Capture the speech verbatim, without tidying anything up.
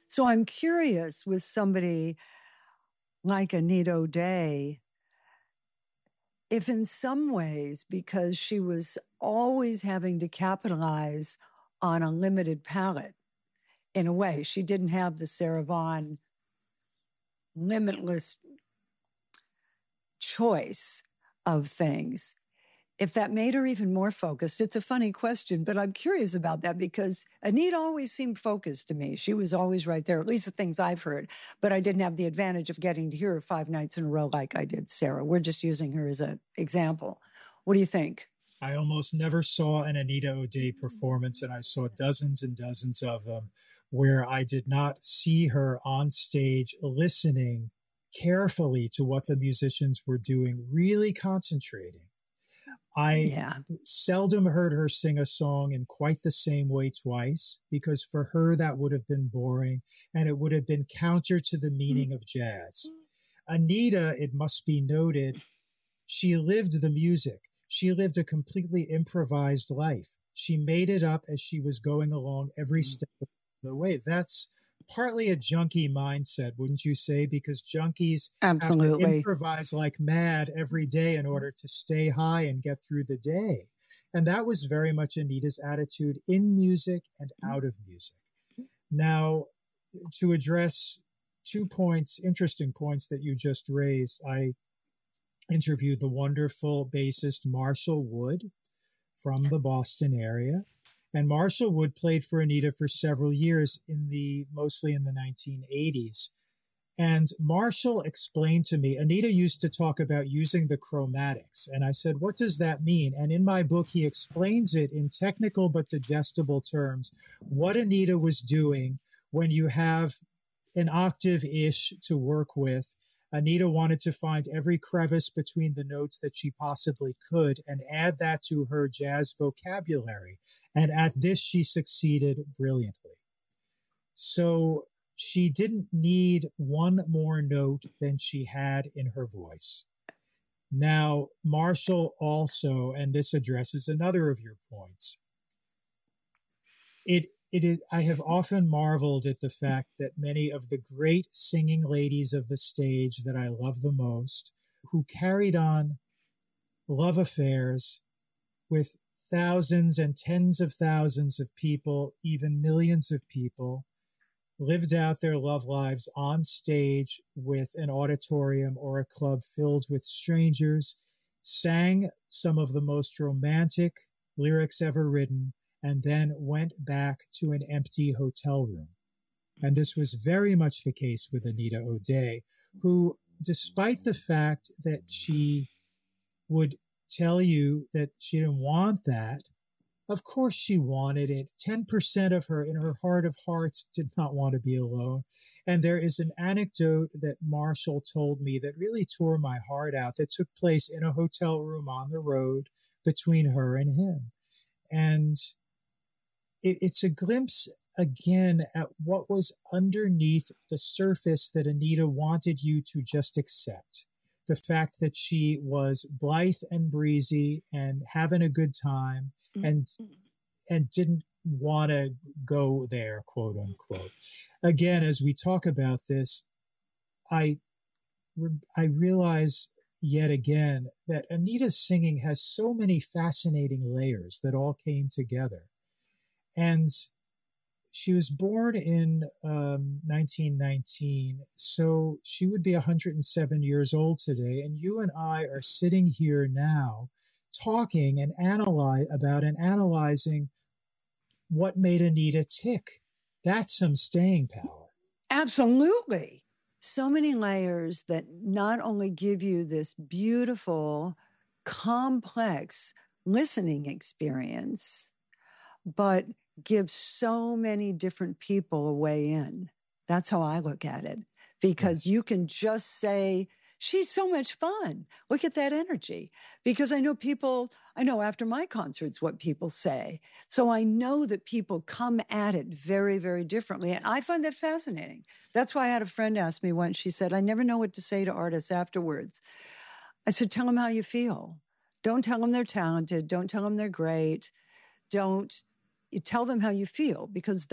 So I'm curious with somebody like Anita O'Day, if in some ways, because she was always having to capitalize on a limited palette, in a way, she didn't have the Sarah Vaughan limitless choice of things. If that made her even more focused, it's a funny question, but I'm curious about that because Anita always seemed focused to me. She was always right there, at least the things I've heard, but I didn't have the advantage of getting to hear her five nights in a row like I did Sarah. We're just using her as an example. What do you think? I almost never saw an Anita O'Day performance, and I saw dozens and dozens of them where I did not see her on stage listening carefully to what the musicians were doing, really concentrating. I yeah. seldom heard her sing a song in quite the same way twice, because for her that would have been boring and it would have been counter to the meaning of jazz. Anita, it must be noted, she lived the music. She lived a completely improvised life. She made it up as she was going along every step of the way. That's partly a junkie mindset, wouldn't you say? Because junkies Absolutely have to improvise like mad every day in order to stay high and get through the day. And that was very much Anita's attitude in music and out of music. Now, to address two points, interesting points that you just raised, I interviewed the wonderful bassist Marshall Wood from the Boston area. And Marshall Wood played for Anita for several years, in the mostly in the nineteen eighties. And Marshall explained to me, Anita used to talk about using the chromatics. And I said, what does that mean? And in my book, he explains it in technical but digestible terms, what Anita was doing when you have an octave-ish to work with. Anita wanted to find every crevice between the notes that she possibly could and add that to her jazz vocabulary. And at this, she succeeded brilliantly. So she didn't need one more note than she had in her voice. Now, Marshall also, and this addresses another of your points, it It is, I have often marveled at the fact that many of the great singing ladies of the stage that I love the most, who carried on love affairs with thousands and tens of thousands of people, even millions of people, lived out their love lives on stage with an auditorium or a club filled with strangers, sang some of the most romantic lyrics ever written, and then went back to an empty hotel room. And this was very much the case with Anita O'Day, who, despite the fact that she would tell you that she didn't want that, of course she wanted it. ten percent of her, in her heart of hearts, did not want to be alone. And there is an anecdote that Marshall told me that really tore my heart out, that took place in a hotel room on the road between her and him. And it's a glimpse, again, at what was underneath the surface that Anita wanted you to just accept. The fact that she was blithe and breezy and having a good time and and didn't want to go there, quote unquote. Again, as we talk about this, I, I realize yet again that Anita's singing has so many fascinating layers that all came together. And she was born in um, nineteen nineteen, so she would be one hundred seven years old today. And you and I are sitting here now talking and analyze about and analyzing what made Anita tick. That's some staying power. Absolutely. So many layers that not only give you this beautiful, complex listening experience, but give so many different people a way in. That's how I look at it, because you can just say, she's so much fun. Look at that energy. Because I know people, I know after my concerts what people say. So I know that people come at it very, very differently. And I find that fascinating. That's why I had a friend ask me once, she said, I never know what to say to artists afterwards. I said, tell them how you feel. Don't tell them they're talented. Don't tell them they're great. Don't you tell them how you feel, because